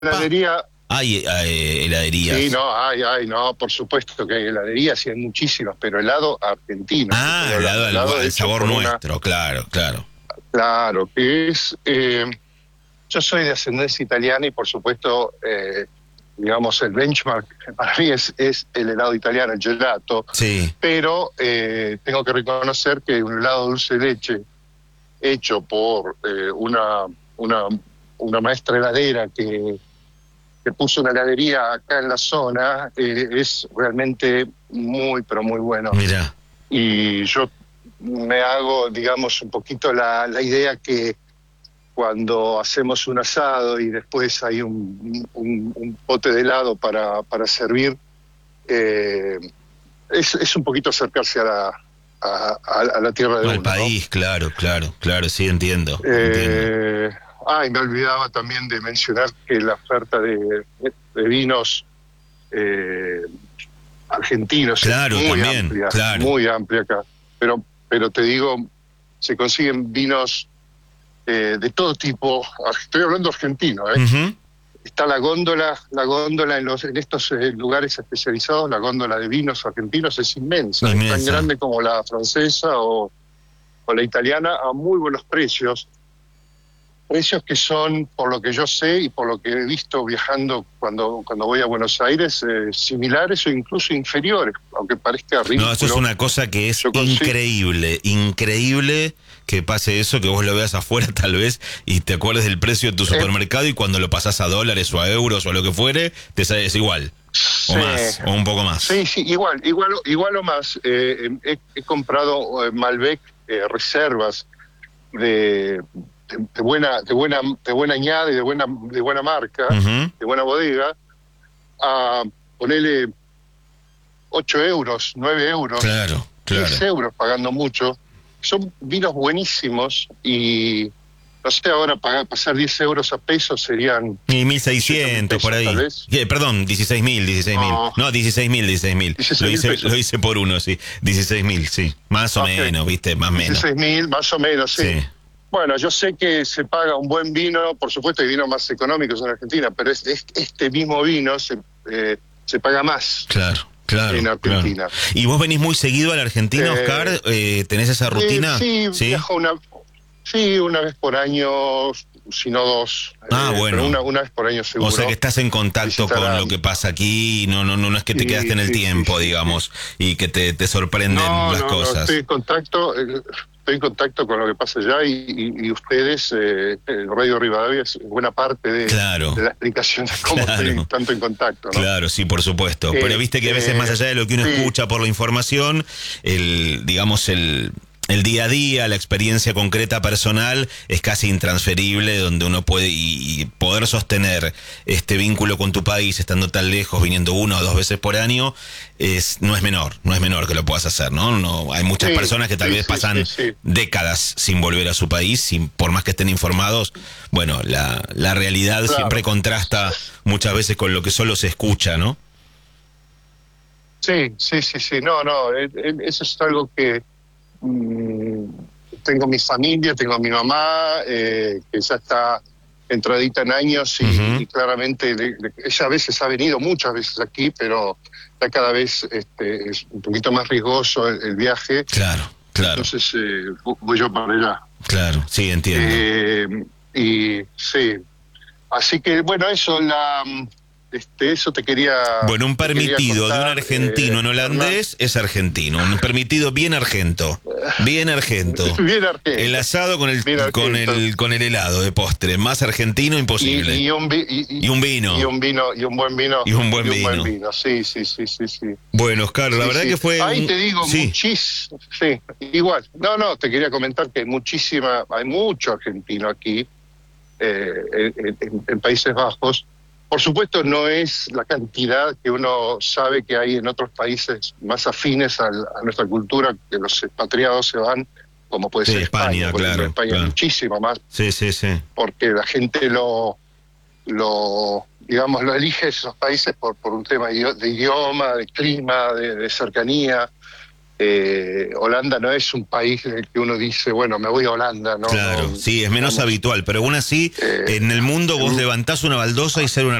heladería. Hay heladerías. Sí, no, no, por supuesto que hay heladerías y hay muchísimas, pero helado argentino. Helado al hecho sabor por nuestro, claro. claro, que es. Yo soy de ascendencia italiana y por supuesto, digamos, el benchmark para mí es el helado italiano, el gelato. Sí. Pero tengo que reconocer que un helado dulce de leche hecho por una maestra heladera que puso una heladería acá en la zona, es realmente muy, pero muy bueno. Mira. Y yo me hago, digamos, un poquito la idea que cuando hacemos un asado y después hay un pote de helado para servir, es un poquito acercarse a la tierra de uno. Al país, ¿no? Claro, sí, entiendo. Y me olvidaba también de mencionar que la oferta de vinos argentinos claro, es muy también, amplia, claro. muy amplia acá. Pero te digo, se consiguen vinos de todo tipo. Estoy hablando argentino, ¿eh? Uh-huh. Está la góndola en estos lugares especializados, la góndola de vinos argentinos es inmensa. Es tan grande como la francesa o la italiana, a muy buenos precios. Precios que son, por lo que yo sé y por lo que he visto viajando cuando voy a Buenos Aires, similares o incluso inferiores, aunque parezca ridículo. No, eso es una cosa que es increíble que pase eso, que vos lo veas afuera tal vez y te acuerdes del precio de tu supermercado y cuando lo pasás a dólares o a euros o a lo que fuere, te sale igual. O más, o un poco más. Sí, igual o más. He comprado Malbec reservas de buena añada y de buena marca, uh-huh. de buena bodega, a ponerle 8 euros, 9 euros, claro. 10 euros pagando mucho. Son vinos buenísimos y no sé, ahora pasar 10 euros a pesos serían... Y 1.600 por ahí. Perdón, 16.000. No, 16.000. Lo hice por uno, sí. 16.000, sí. Más o menos, ¿viste? Más o menos. 16.000, más o menos, sí. Bueno, yo sé que se paga un buen vino, por supuesto hay vinos más económicos en Argentina, pero este mismo vino se paga más. Claro. En Argentina. Claro. ¿Y vos venís muy seguido a la Argentina, Oscar? ¿Tenés esa rutina? Sí, viajo una vez por año, si no dos. Bueno. Pero una vez por año seguro. O sea que estás en contacto con lo que pasa aquí, no es que te quedaste en el tiempo, digamos, y que te sorprenden las cosas. No, estoy en contacto con lo que pasa allá y ustedes, Radio Rivadavia, es buena parte de la explicación de cómo estoy tanto en contacto, ¿no? Claro, sí, por supuesto. Pero viste que a veces más allá de lo que uno escucha por la información, el día a día, la experiencia concreta personal es casi intransferible, donde uno puede y poder sostener este vínculo con tu país estando tan lejos, viniendo 1 o 2 veces por año, no es menor que lo puedas hacer, ¿no? Hay muchas personas que tal vez pasan décadas sin volver a su país, por más que estén informados. Bueno, la realidad siempre contrasta muchas veces con lo que solo se escucha, ¿no? Sí. No, eso es algo que tengo mi familia, tengo a mi mamá, que ya está entradita en años y claramente ella a veces ha venido muchas veces aquí, pero ya cada vez es un poquito más riesgoso el viaje. Claro. Entonces voy yo para allá. Claro, sí, entiendo. Y sí, así que bueno, eso te quería... Bueno, un permitido de un argentino en holandés es argentino. Un permitido bien argento. Bien argento. El asado con el helado de postre. Más argentino imposible. Y un vino. Y un buen vino. Y un buen vino. Sí. Bueno, Oscar, la verdad que fue... Ahí te digo, muchísimo. Sí, igual. No, te quería comentar que hay mucho argentino aquí, en Países Bajos. Por supuesto, no es la cantidad que uno sabe que hay en otros países más afines a nuestra cultura, que los expatriados se van, como puede ser España. Claro. En España muchísimo más. Sí. Porque la gente lo elige esos países por un tema de idioma, de clima, de cercanía. Holanda no es un país en el que uno dice, bueno, me voy a Holanda, ¿no? Claro, no, sí, es menos habitual, pero aún así, en el mundo vos levantás una baldosa y ser una